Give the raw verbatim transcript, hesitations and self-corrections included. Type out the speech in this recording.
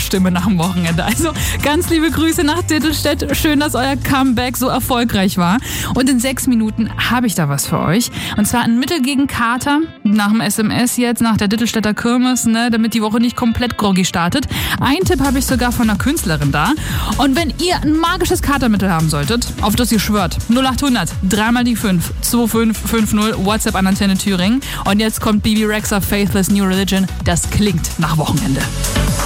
Stimme nach dem Wochenende. Also ganz liebe Grüße nach Dittelstedt. Schön, dass euer Comeback so erfolgreich war. Und in sechs Minuten habe ich da was für euch. Und zwar ein Mittel gegen Kater. Nach dem S M S jetzt, nach der Dittelstädter Kirmes, ne, damit die Woche nicht komplett groggy startet. Ein Tipp habe ich sogar von einer Künstlerin da. Und wenn ihr ein magisches Katermittel haben solltet, auf das ihr schwört, null acht hundert, dreimal die fünf, zwei fünf fünf null, WhatsApp an Antenne Thüringen. Und jetzt kommt Bibi Rexha, Faithless New Religion. Das klingt nach Wochenende.